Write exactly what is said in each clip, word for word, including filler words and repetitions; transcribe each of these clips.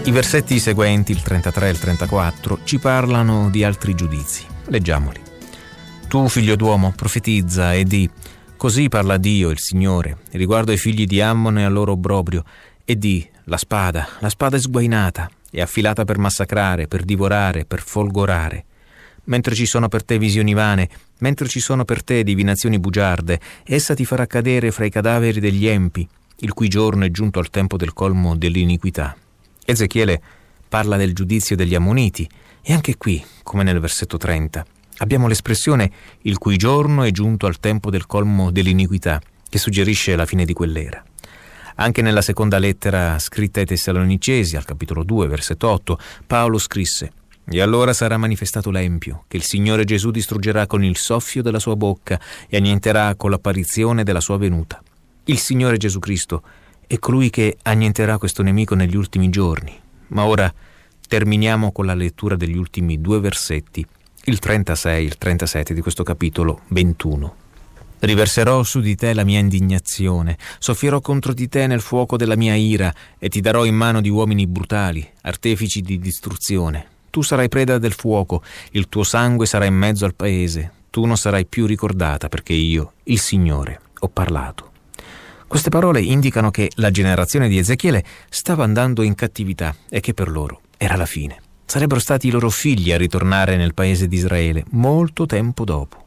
I versetti seguenti, il trentatré e il trentaquattro, ci parlano di altri giudizi. Leggiamoli. Tu, figlio d'uomo, profetizza e di: così parla Dio, il Signore, riguardo ai figli di Ammon e al loro obbrobrio, e di: la spada, la spada è sguainata, è affilata per massacrare, per divorare, per folgorare. Mentre ci sono per te visioni vane, mentre ci sono per te divinazioni bugiarde, essa ti farà cadere fra i cadaveri degli empi, il cui giorno è giunto al tempo del colmo dell'iniquità. Ezechiele parla del giudizio degli Ammoniti, e anche qui, come nel versetto trenta, abbiamo l'espressione il cui giorno è giunto al tempo del colmo dell'iniquità, che suggerisce la fine di quell'era. Anche nella seconda lettera scritta ai Tessalonicesi, al capitolo due, versetto otto, Paolo scrisse: e allora sarà manifestato l'empio, che il Signore Gesù distruggerà con il soffio della sua bocca e annienterà con l'apparizione della sua venuta. Il Signore Gesù Cristo è colui che annienterà questo nemico negli ultimi giorni. Ma ora terminiamo con la lettura degli ultimi due versetti, il trentasei e il trentasette di questo capitolo ventuno. Riverserò su di te la mia indignazione, soffierò contro di te nel fuoco della mia ira e ti darò in mano di uomini brutali, artefici di distruzione. Tu sarai preda del fuoco, il tuo sangue sarà in mezzo al paese, tu non sarai più ricordata perché io, il Signore, ho parlato. Queste parole indicano che la generazione di Ezechiele stava andando in cattività e che per loro era la fine. Sarebbero stati i loro figli a ritornare nel paese di Israele molto tempo dopo.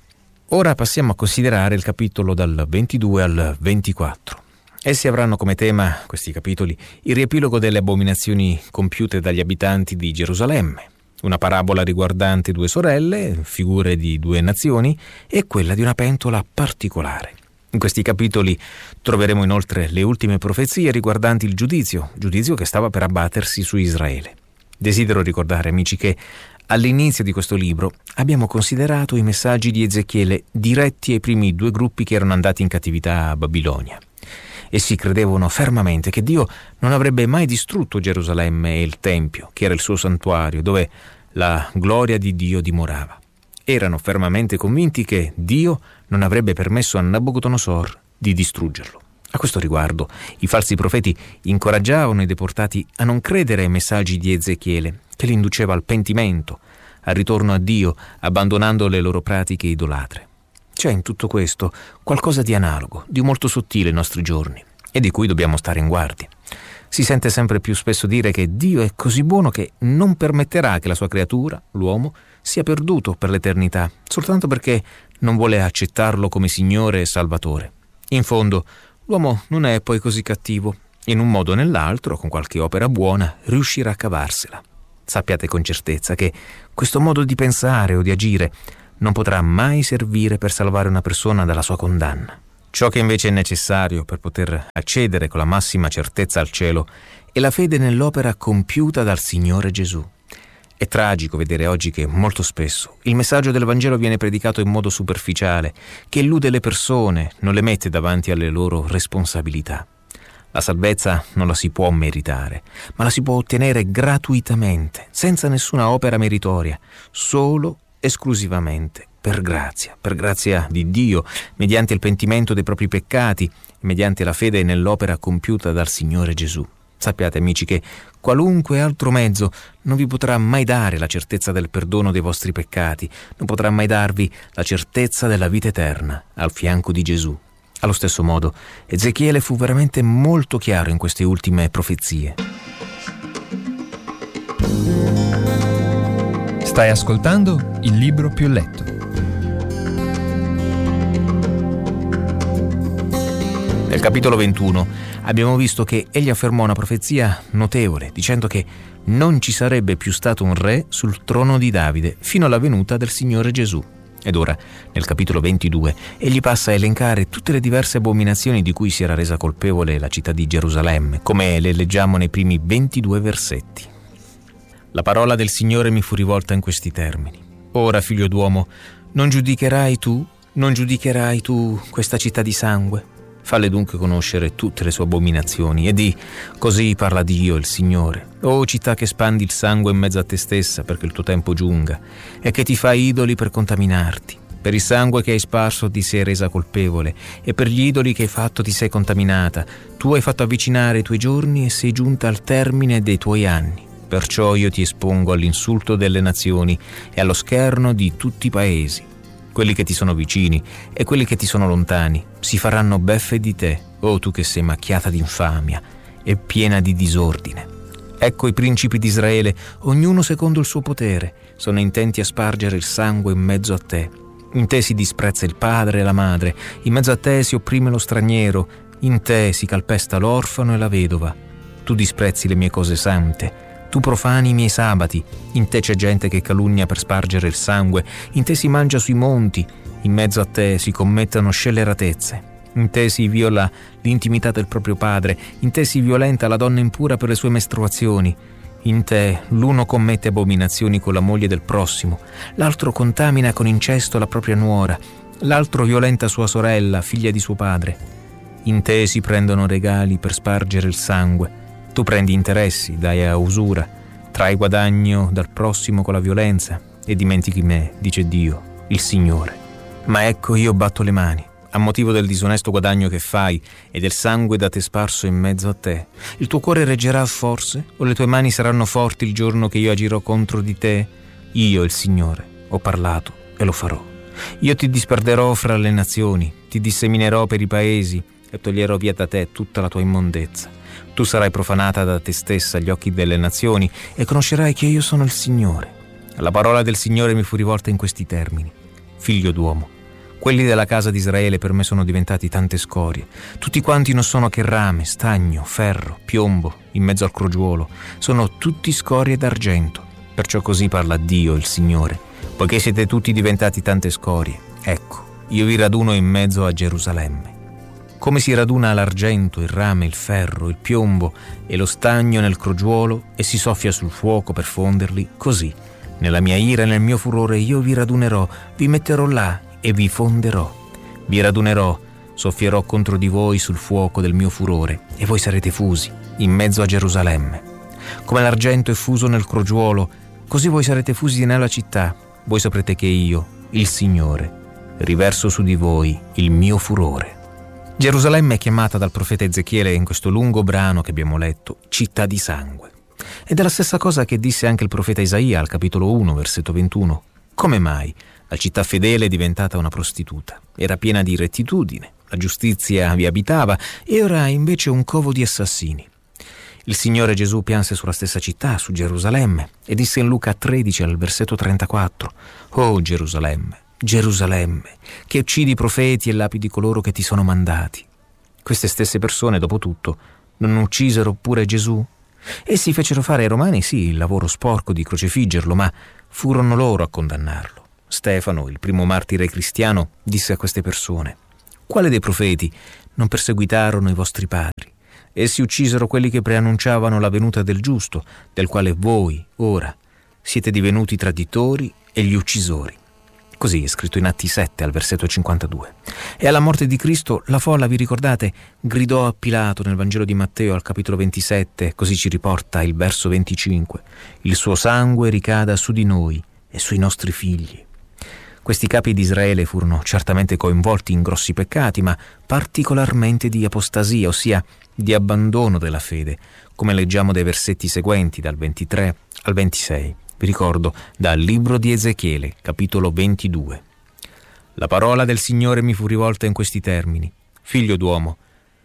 Ora passiamo a considerare il capitolo dal ventidue al ventiquattro. Essi avranno come tema, questi capitoli, il riepilogo delle abominazioni compiute dagli abitanti di Gerusalemme, una parabola riguardante due sorelle, figure di due nazioni, e quella di una pentola particolare. In questi capitoli troveremo inoltre le ultime profezie riguardanti il giudizio, giudizio che stava per abbattersi su Israele. Desidero ricordare, amici, che all'inizio di questo libro abbiamo considerato i messaggi di Ezechiele diretti ai primi due gruppi che erano andati in cattività a Babilonia. Essi credevano fermamente che Dio non avrebbe mai distrutto Gerusalemme e il Tempio, che era il suo santuario, dove la gloria di Dio dimorava. Erano fermamente convinti che Dio non avrebbe permesso a Nabucodonosor di distruggerlo. A questo riguardo, i falsi profeti incoraggiavano i deportati a non credere ai messaggi di Ezechiele, che li induceva al pentimento, al ritorno a Dio, abbandonando le loro pratiche idolatre. C'è in tutto questo qualcosa di analogo, di molto sottile ai nostri giorni, e di cui dobbiamo stare in guardia. Si sente sempre più spesso dire che Dio è così buono che non permetterà che la sua creatura, l'uomo, sia perduto per l'eternità, soltanto perché non vuole accettarlo come Signore e Salvatore. In fondo, l'uomo non è poi così cattivo. In un modo o nell'altro, con qualche opera buona, riuscirà a cavarsela. Sappiate con certezza che questo modo di pensare o di agire non potrà mai servire per salvare una persona dalla sua condanna. Ciò che invece è necessario per poter accedere con la massima certezza al cielo è la fede nell'opera compiuta dal Signore Gesù. È tragico vedere oggi che molto spesso il messaggio del Vangelo viene predicato in modo superficiale, che illude le persone, non le mette davanti alle loro responsabilità. La salvezza non la si può meritare, ma la si può ottenere gratuitamente, senza nessuna opera meritoria, solo esclusivamente per grazia, per grazia di Dio, mediante il pentimento dei propri peccati, mediante la fede nell'opera compiuta dal Signore Gesù. Sappiate, amici, che qualunque altro mezzo non vi potrà mai dare la certezza del perdono dei vostri peccati, non potrà mai darvi la certezza della vita eterna al fianco di Gesù. Allo stesso modo, Ezechiele fu veramente molto chiaro in queste ultime profezie. Stai ascoltando Il Libro Più Letto. Nel capitolo ventuno abbiamo visto che egli affermò una profezia notevole, dicendo che non ci sarebbe più stato un re sul trono di Davide fino alla venuta del Signore Gesù. Ed ora, nel capitolo ventidue, egli passa a elencare tutte le diverse abominazioni di cui si era resa colpevole la città di Gerusalemme, come le leggiamo nei primi ventidue versetti. La parola del Signore mi fu rivolta in questi termini. Ora, figlio d'uomo, non giudicherai tu, non giudicherai tu questa città di sangue? Falle dunque conoscere tutte le sue abominazioni e di: così parla Dio, il Signore. O città che spandi il sangue in mezzo a te stessa perché il tuo tempo giunga e che ti fai idoli per contaminarti. Per il sangue che hai sparso ti sei resa colpevole e per gli idoli che hai fatto ti sei contaminata. Tu hai fatto avvicinare i tuoi giorni e sei giunta al termine dei tuoi anni. Perciò io ti espongo all'insulto delle nazioni e allo scherno di tutti i paesi. Quelli che ti sono vicini e quelli che ti sono lontani si faranno beffe di te, o tu che sei macchiata di infamia e piena di disordine. Ecco i principi di Israele, ognuno secondo il suo potere, sono intenti a spargere il sangue in mezzo a te. In te si disprezza il padre e la madre, in mezzo a te si opprime lo straniero, in te si calpesta l'orfano e la vedova. Tu disprezzi le mie cose sante, tu profani i miei sabati, in te c'è gente che calunnia per spargere il sangue, in te si mangia sui monti, in mezzo a te si commettono scelleratezze. In te si viola l'intimità del proprio padre, in te si violenta la donna impura per le sue mestruazioni. In te l'uno commette abominazioni con la moglie del prossimo, l'altro contamina con incesto la propria nuora, l'altro violenta sua sorella, figlia di suo padre. In te si prendono regali per spargere il sangue, tu prendi interessi, dai a usura, trai guadagno dal prossimo con la violenza e dimentichi me, dice Dio, il Signore. Ma ecco io batto le mani a motivo del disonesto guadagno che fai e del sangue da te sparso in mezzo a te. Il tuo cuore reggerà forse? O le tue mani saranno forti il giorno che io agirò contro di te? Io, il Signore, ho parlato e lo farò. Io ti disperderò fra le nazioni, ti disseminerò per i paesi e toglierò via da te tutta la tua immondezza. Tu sarai profanata da te stessa agli occhi delle nazioni e conoscerai che io sono il Signore. La parola del Signore mi fu rivolta in questi termini: figlio d'uomo, quelli della casa di Israele per me sono diventati tante scorie. Tutti quanti non sono che rame, stagno, ferro, piombo, in mezzo al crogiuolo. Sono tutti scorie d'argento. Perciò così parla Dio, il Signore. Poiché siete tutti diventati tante scorie, ecco, io vi raduno in mezzo a Gerusalemme. Come si raduna l'argento, il rame, il ferro, il piombo e lo stagno nel crogiuolo e si soffia sul fuoco per fonderli, così, nella mia ira e nel mio furore, io vi radunerò, vi metterò là e vi fonderò. Vi radunerò, soffierò contro di voi sul fuoco del mio furore e voi sarete fusi in mezzo a Gerusalemme. Come l'argento è fuso nel crogiuolo, così voi sarete fusi nella città. Voi saprete che io, il Signore, riverso su di voi il mio furore. Gerusalemme è chiamata dal profeta Ezechiele in questo lungo brano che abbiamo letto città di sangue. Ed è la stessa cosa che disse anche il profeta Isaia al capitolo uno, versetto ventuno. Come mai la città fedele è diventata una prostituta? Era piena di rettitudine, la giustizia vi abitava e ora è invece un covo di assassini. Il Signore Gesù pianse sulla stessa città, su Gerusalemme, e disse in Luca tredici al versetto trentaquattro: «Oh Gerusalemme, Gerusalemme, che uccidi i profeti e lapidi coloro che ti sono mandati». Queste stesse persone, dopo tutto, non uccisero pure Gesù? Essi fecero fare ai Romani, sì, il lavoro sporco di crocifiggerlo, ma furono loro a condannarlo. Stefano, il primo martire cristiano, disse a queste persone: «Quale dei profeti non perseguitarono i vostri padri? Essi uccisero quelli che preannunciavano la venuta del giusto, del quale voi, ora, siete divenuti traditori e gli uccisori». Così è scritto in Atti sette al versetto cinquantadue. E alla morte di Cristo la folla, vi ricordate, gridò a Pilato nel Vangelo di Matteo al capitolo ventisette, così ci riporta il verso venticinque: «Il suo sangue ricada su di noi e sui nostri figli». Questi capi di Israele furono certamente coinvolti in grossi peccati, ma particolarmente di apostasia, ossia di abbandono della fede, come leggiamo dai versetti seguenti, dal ventitré al ventisei. Vi ricordo, dal libro di Ezechiele, capitolo ventidue. La parola del Signore mi fu rivolta in questi termini: figlio d'uomo,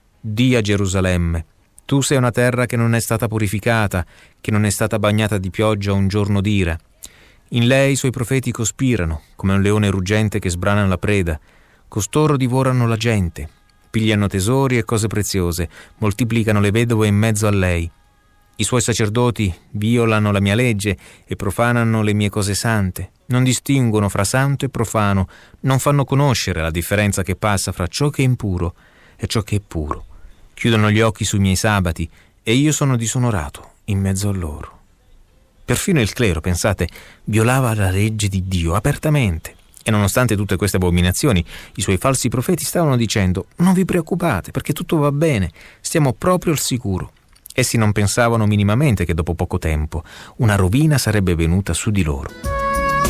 di a Gerusalemme, tu sei una terra che non è stata purificata, che non è stata bagnata di pioggia un giorno d'ira. In lei i suoi profeti cospirano, come un leone ruggente che sbrana la preda. Costoro divorano la gente, pigliano tesori e cose preziose, moltiplicano le vedove in mezzo a lei. I suoi sacerdoti violano la mia legge e profanano le mie cose sante. Non distinguono fra santo e profano, non fanno conoscere la differenza che passa fra ciò che è impuro e ciò che è puro. Chiudono gli occhi sui miei sabati e io sono disonorato in mezzo a loro. Perfino il clero, pensate, violava la legge di Dio apertamente. E nonostante tutte queste abominazioni, i suoi falsi profeti stavano dicendo: non vi preoccupate, perché tutto va bene, stiamo proprio al sicuro. Essi non pensavano minimamente che dopo poco tempo una rovina sarebbe venuta su di loro.